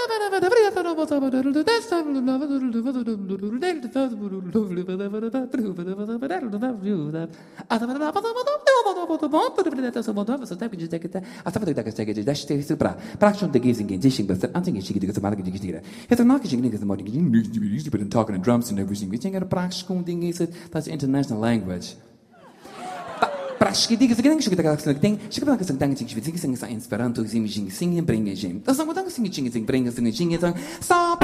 talking and drums and everything. We think a praktikum ding is it, that's international language. Praški diga zagring shukita ka ding shukita ka dang sing sing sing Esperanto sing sing bring sing. Das sagen wir dann sing bring sing stop